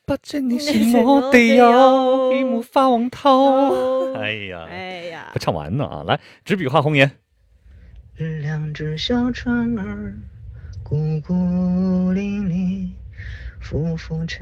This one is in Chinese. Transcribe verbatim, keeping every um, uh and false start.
不知你是我的友，一目发往头。哎呀， 哎呀， 不唱完呢啊！来，执笔画红颜。 两只小船儿，孤孤零零，浮浮沉。